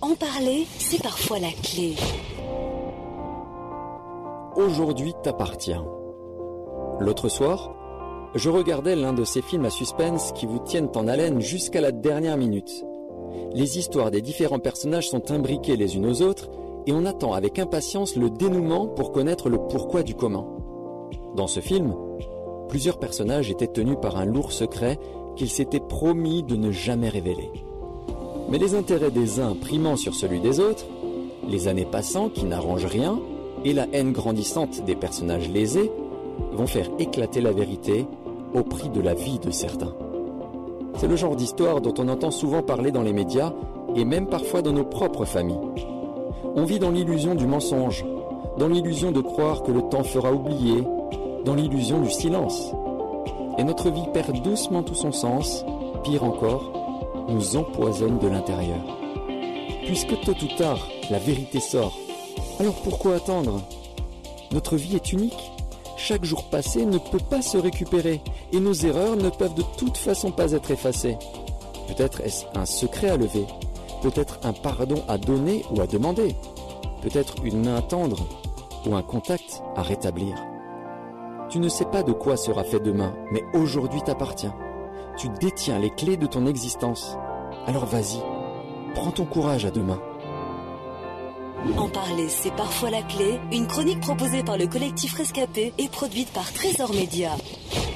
En parler, c'est parfois la clé. Aujourd'hui t'appartient. L'autre soir, je regardais l'un de ces films à suspense qui vous tiennent en haleine jusqu'à la dernière minute. Les histoires des différents personnages sont imbriquées les unes aux autres et on attend avec impatience le dénouement pour connaître le pourquoi du comment. Dans ce film, plusieurs personnages étaient tenus par un lourd secret qu'ils s'étaient promis de ne jamais révéler. Mais les intérêts des uns primant sur celui des autres, les années passant qui n'arrangent rien, et la haine grandissante des personnages lésés vont faire éclater la vérité au prix de la vie de certains. C'est le genre d'histoire dont on entend souvent parler dans les médias et même parfois dans nos propres familles. On vit dans l'illusion du mensonge, dans l'illusion de croire que le temps fera oublier, dans l'illusion du silence. Et notre vie perd doucement tout son sens, pire encore, nous empoisonne de l'intérieur. Puisque tôt ou tard, la vérité sort, alors pourquoi attendre? Notre vie est unique. Chaque jour passé ne peut pas se récupérer et nos erreurs ne peuvent de toute façon pas être effacées. Peut-être est-ce un secret à lever, peut-être un pardon à donner ou à demander, peut-être une main à tendre ou un contact à rétablir. Tu ne sais pas de quoi sera fait demain, mais aujourd'hui t'appartient. Tu détiens les clés de ton existence. Alors vas-y, prends ton courage à deux mains. En parler, c'est parfois la clé. Une chronique proposée par le collectif Rescapé et produite par Trésor Média.